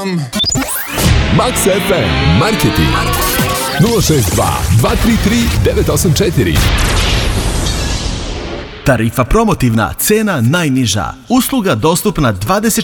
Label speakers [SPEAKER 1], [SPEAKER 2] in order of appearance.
[SPEAKER 1] Max FM Marketing 062 233 984.
[SPEAKER 2] Tarifa promotivna, cena najniža. Usluga dostupna 24